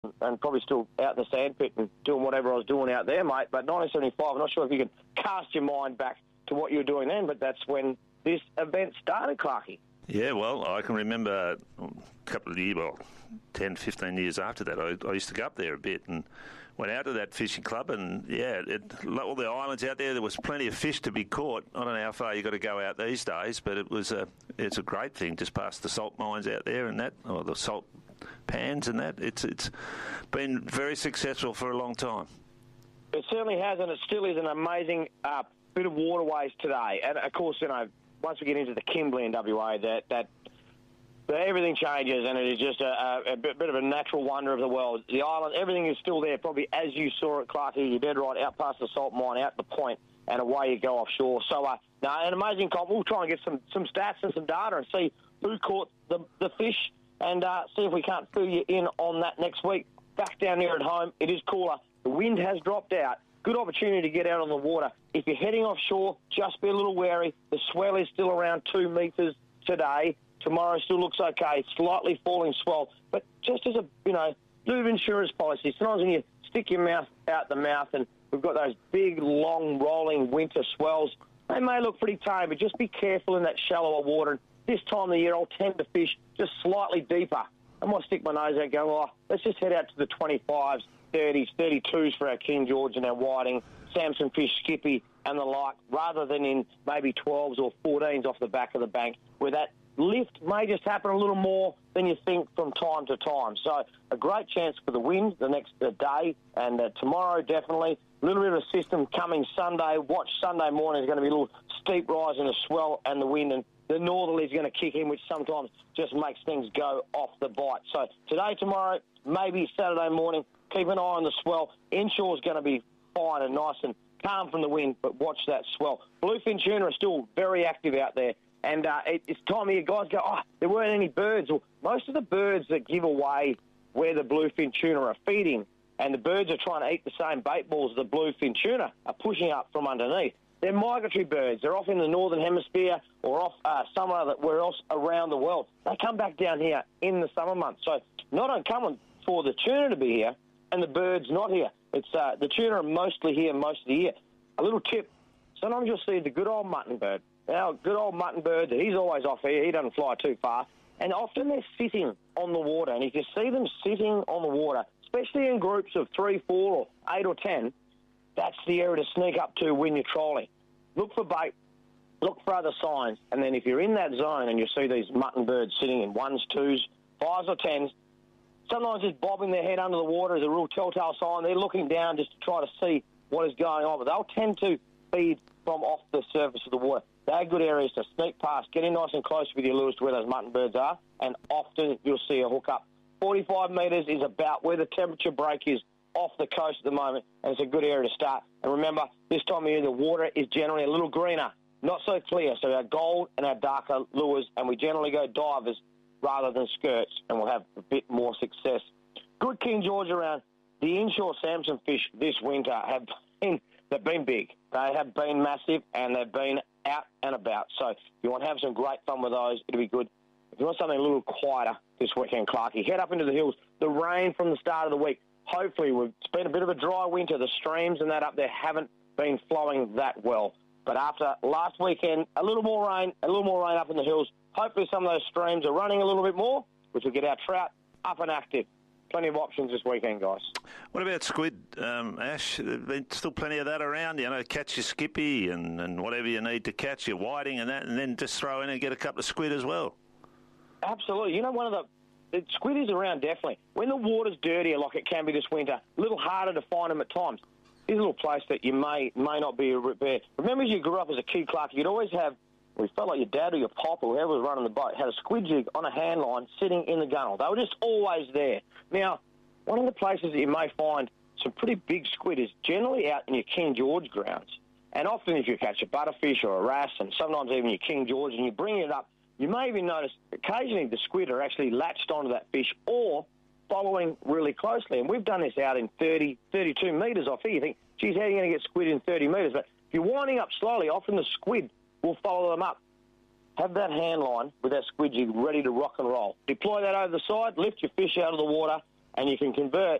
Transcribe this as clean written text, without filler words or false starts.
and probably still out in the sandpit and doing whatever I was doing out there, mate. But 1975, I'm not sure if you can cast your mind back to what you were doing then, but that's when this event started, Clarkie. Yeah, well, I can remember a couple of years, 10, 15 years after that, I used to go up there a bit and went out to that fishing club, and all the islands out there was plenty of fish to be caught. I don't know how far you got to go out these days, but it's a great thing just past the salt mines out there and that, or the salt pans and that. It's been very successful for a long time. It certainly has, and it still is an amazing bit of waterways today. And of course, once we get into the Kimberley in WA, that everything changes, and it is just a bit of a natural wonder of the world. The island, everything is still there, probably as you saw it, Clarkie. You're dead right, out past the salt mine, out the point, and away you go offshore. So, an amazing comp. We'll try and get some stats and some data and see who caught the fish, and see if we can't fill you in on that next week. Back down here at home, it is cooler. The wind has dropped out. Good opportunity to get out on the water. If you're heading offshore, just be a little wary. The swell is still around 2 metres today. Tomorrow still looks okay. Slightly falling swell. But just as a, bit of insurance policy, sometimes when you stick your mouth out the mouth and we've got those big, long, rolling winter swells, they may look pretty tame, but just be careful in that shallower water. This time of the year, I'll tend to fish just slightly deeper. I might stick my nose out going, let's just head out to the 25s, 30s, 32s for our King George and our whiting, Samson fish, skippy and the like, rather than in maybe 12s or 14s off the back of the bank, where that lift may just happen a little more than you think from time to time. So a great chance for the wind the next day, and tomorrow definitely. A little bit of a system coming Sunday. Watch Sunday morning. Is going to be a little steep rise in the swell and the wind, and the northerly is going to kick in, which sometimes just makes things go off the bite. So today, tomorrow, maybe Saturday morning, keep an eye on the swell. Inshore is going to be fine and nice and calm from the wind, but watch that swell. Bluefin tuna are still very active out there. And it's time of year, guys go, there weren't any birds. Well, most of the birds that give away where the bluefin tuna are feeding, and the birds are trying to eat the same bait balls as the bluefin tuna, are pushing up from underneath. They're migratory birds. They're off in the northern hemisphere or off somewhere else around the world. They come back down here in the summer months. So not uncommon for the tuna to be here and the birds not here. It's the tuna are mostly here most of the year. A little tip, sometimes you'll see the good old mutton bird. Now, good old mutton bird, he's always off here. He doesn't fly too far. And often they're sitting on the water. And if you see them sitting on the water, especially in groups of 3, 4, or 8 or 10, that's the area to sneak up to when you're trolling. Look for bait. Look for other signs. And then if you're in that zone and you see these mutton birds sitting in 1s, 2s, 5s or 10s, sometimes just bobbing their head under the water is a real telltale sign. They're looking down just to try to see what is going on. But they'll tend to feed from off the surface of the water. They're good areas to sneak past, get in nice and close with your lures to where those mutton birds are, and often you'll see a hook up. 45 metres is about where the temperature break is off the coast at the moment, and it's a good area to start. And remember, this time of year, the water is generally a little greener, not so clear. So our gold and our darker lures, and we generally go divers rather than skirts, and we'll have a bit more success. Good King George around. The inshore Samson fish this winter they've been big. They have been massive, and they've been out and about. So if you want to have some great fun with those, it'll be good. If you want something a little quieter this weekend, Clarkie, head up into the hills. The rain from the start of the week, hopefully it's been a bit of a dry winter. The streams and that up there haven't been flowing that well. But after last weekend, a little more rain up in the hills. Hopefully some of those streams are running a little bit more, which will get our trout up and active. Plenty of options this weekend, guys. What about squid, Ash? There's still plenty of that around, catch your skippy and whatever you need to catch your whiting and that, and then just throw in and get a couple of squid as well. Absolutely. The squid is around definitely. When the water's dirtier like it can be this winter, a little harder to find them at times. Here's a little place that you may not be there. Remember as you grew up as a kid, Clark, you'd always have, we felt like your dad or your pop or whoever was running the boat had a squid jig on a hand line sitting in the gunnel. They were just always there. Now, one of the places that you may find some pretty big squid is generally out in your King George grounds. And often if you catch a butterfish or a wrasse and sometimes even your King George and you bring it up, you may even notice occasionally the squid are actually latched onto that fish or following really closely. And we've done this out in 30, 32 metres off here. You think, geez, how are you going to get squid in 30 metres? But if you're winding up slowly, often the squid will follow them up. Have that hand line with that squid jig ready to rock and roll. Deploy that over the side, lift your fish out of the water, and you can convert